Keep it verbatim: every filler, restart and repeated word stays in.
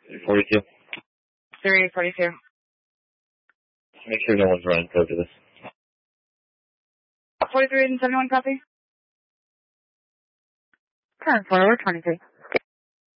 forty-two. three forty-two. Make sure no one's running code to this. forty-three and seventy-one copy. Current forward twenty-three.